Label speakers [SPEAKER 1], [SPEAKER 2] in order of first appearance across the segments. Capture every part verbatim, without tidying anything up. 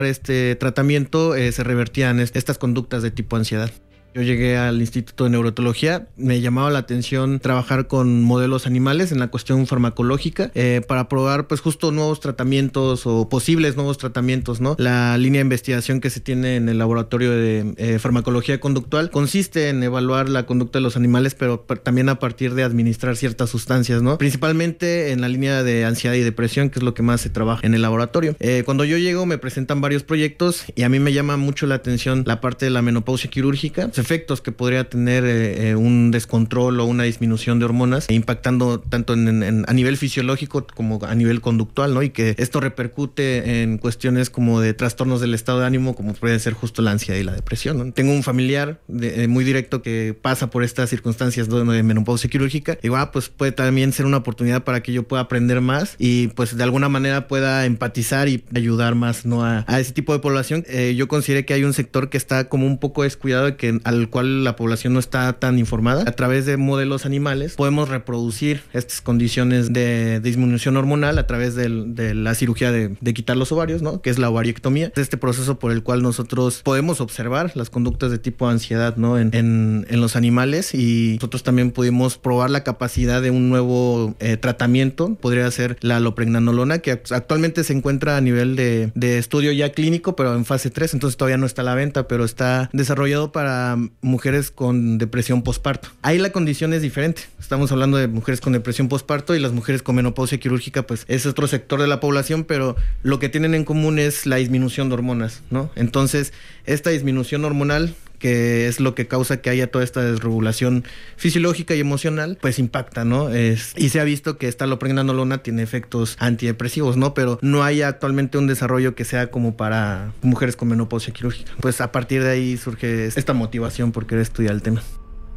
[SPEAKER 1] este tratamiento eh, se revertían est- estas conductas de tipo ansiedad. Yo llegué al Instituto de Neurotología, me llamaba la atención trabajar con modelos animales en la cuestión farmacológica eh, para probar pues justo nuevos tratamientos o posibles nuevos tratamientos, ¿no? La línea de investigación que se tiene en el laboratorio de eh, farmacología conductual consiste en evaluar la conducta de los animales, pero p- también a partir de administrar ciertas sustancias, ¿no? Principalmente en la línea de ansiedad y depresión, que es lo que más se trabaja en el laboratorio. Eh, cuando yo llego me presentan varios proyectos y a mí me llama mucho la atención la parte de la menopausia quirúrgica, efectos que podría tener eh, eh, un descontrol o una disminución de hormonas, impactando tanto en, en, a nivel fisiológico como a nivel conductual, ¿no? Y que esto repercute en cuestiones como de trastornos del estado de ánimo, como puede ser justo la ansiedad y la depresión, ¿no? Tengo un familiar de, eh, muy directo que pasa por estas circunstancias de, de menopausia quirúrgica y bueno, pues puede también ser una oportunidad para que yo pueda aprender más y pues de alguna manera pueda empatizar y ayudar más, ¿no? a, a ese tipo de población. Eh, yo considero que hay un sector que está como un poco descuidado y que al cual la población no está tan informada. A través de modelos animales podemos reproducir estas condiciones de disminución hormonal a través del, de la cirugía de, de quitar los ovarios, ¿no? Que es la ovariectomía. Es este proceso por el cual nosotros podemos observar las conductas de tipo ansiedad, ¿no? En, en, en los animales, y nosotros también pudimos probar la capacidad de un nuevo eh, tratamiento. Podría ser la alopregnanolona, que actualmente se encuentra a nivel de, de estudio ya clínico, pero en fase tres, entonces todavía no está a la venta, pero está desarrollado para mujeres con depresión posparto. Ahí la condición es diferente. Estamos hablando de mujeres con depresión posparto y las mujeres con menopausia quirúrgica, pues es otro sector de la población, pero lo que tienen en común es la disminución de hormonas, ¿no? Entonces, esta disminución hormonal, que es lo que causa que haya toda esta desregulación fisiológica y emocional, pues impacta, ¿no? Es, y se ha visto que esta alopregnanolona tiene efectos antidepresivos, ¿no? Pero no hay actualmente un desarrollo que sea como para mujeres con menopausia quirúrgica. Pues a partir de ahí surge esta motivación por querer estudiar el tema.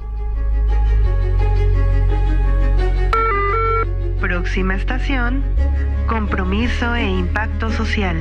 [SPEAKER 2] Próxima estación: compromiso e impacto social.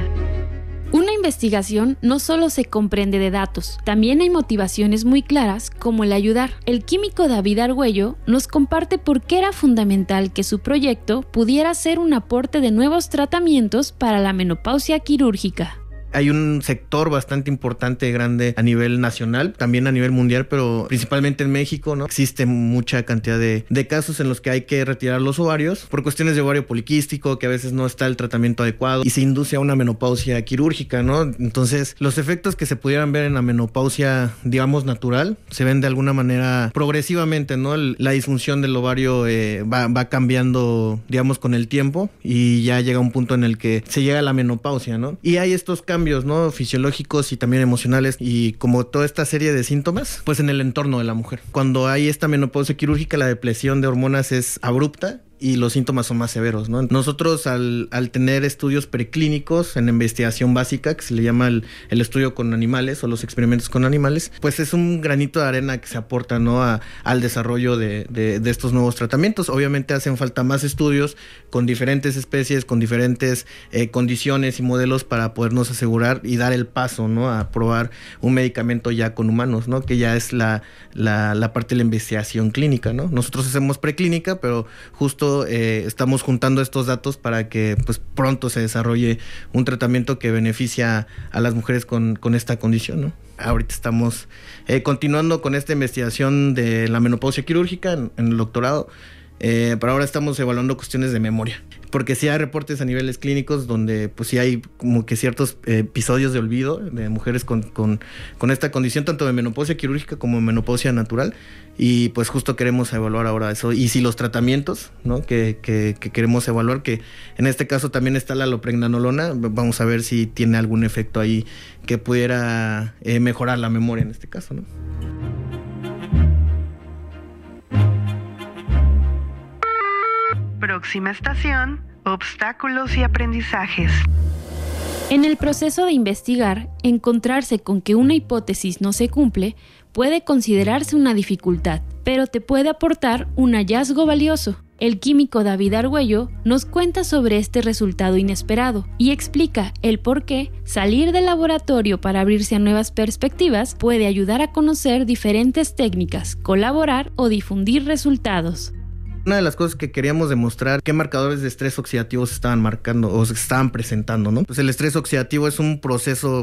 [SPEAKER 3] Una investigación no solo se comprende de datos, también hay motivaciones muy claras como el ayudar. El químico David Argüello nos comparte por qué era fundamental que su proyecto pudiera ser un aporte de nuevos tratamientos para la menopausia quirúrgica.
[SPEAKER 1] Hay un sector bastante importante, grande a nivel nacional, también a nivel mundial, pero principalmente en México, ¿no? Existe mucha cantidad de, de casos en los que hay que retirar los ovarios por cuestiones de ovario poliquístico, que a veces no está el tratamiento adecuado y se induce a una menopausia quirúrgica, ¿no? Entonces, los efectos que se pudieran ver en la menopausia, digamos, natural, se ven de alguna manera progresivamente, ¿no? La disfunción del ovario eh, va, va cambiando, digamos, con el tiempo y ya llega un punto en el que se llega a la menopausia, ¿no? Y hay estos cambios cambios, ¿no? Fisiológicos y también emocionales, y como toda esta serie de síntomas, pues en el entorno de la mujer. Cuando hay esta menopausia quirúrgica, la depresión de hormonas es abrupta y los síntomas son más severos, ¿no? Nosotros al, al tener estudios preclínicos en investigación básica, que se le llama el, el estudio con animales o los experimentos con animales, pues es un granito de arena que se aporta, ¿no? A, al desarrollo de, de, de estos nuevos tratamientos. Obviamente hacen falta más estudios con diferentes especies, con diferentes eh, condiciones y modelos para podernos asegurar y dar el paso, ¿no? A probar un medicamento ya con humanos, ¿no? Que ya es la, la, la parte de la investigación clínica, ¿no? Nosotros hacemos preclínica, pero justo Eh, estamos juntando estos datos para que pues pronto se desarrolle un tratamiento que beneficia a las mujeres con, con esta condición, ¿no? Ahorita estamos eh, continuando con esta investigación de la menopausia quirúrgica en, en el doctorado, eh, pero ahora estamos evaluando cuestiones de memoria, porque sí hay reportes a niveles clínicos donde pues sí hay como que ciertos eh, episodios de olvido de mujeres con, con, con esta condición, tanto de menopausia quirúrgica como de menopausia natural, y pues justo queremos evaluar ahora eso, y si los tratamientos, ¿no? que, que, que queremos evaluar, que en este caso también está la alopregnanolona, vamos a ver si tiene algún efecto ahí que pudiera eh, mejorar la memoria en este caso, ¿no?
[SPEAKER 2] Próxima estación: obstáculos y aprendizajes.
[SPEAKER 3] En el proceso de investigar, encontrarse con que una hipótesis no se cumple puede considerarse una dificultad, pero te puede aportar un hallazgo valioso. El químico David Argüello nos cuenta sobre este resultado inesperado y explica el por qué salir del laboratorio para abrirse a nuevas perspectivas puede ayudar a conocer diferentes técnicas, colaborar o difundir resultados.
[SPEAKER 1] Una de las cosas que queríamos demostrar, qué marcadores de estrés oxidativo se estaban marcando o se estaban presentando, ¿no? Pues el estrés oxidativo es un proceso